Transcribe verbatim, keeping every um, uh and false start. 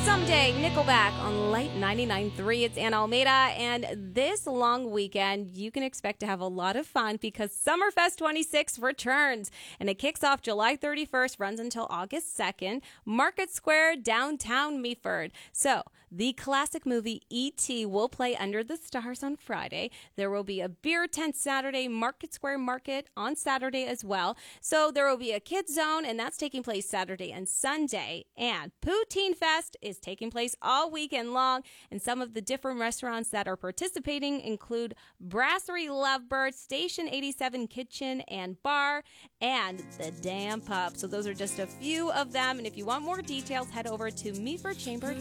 Someday, Nickelback on Light ninety-nine point three. It's Anna Almeida, and this long weekend, you can expect to have a lot of fun because Summerfest twenty-six returns, and it kicks off July thirty-first, runs until August second, Market Square, downtown Meaford. So, the classic movie E T will play under the stars on Friday. There will be a beer tent Saturday, Market Square Market on Saturday as well. So, there will be a kids zone, and that's taking place Saturday and Sunday. And Poutine Fest is taking place all weekend long, and some of the different restaurants that are participating include Brasserie Lovebird, Station eighty-seven Kitchen and Bar, and the Damn Pub. So those are just a few of them, and if you want more details, head over to meaford chamber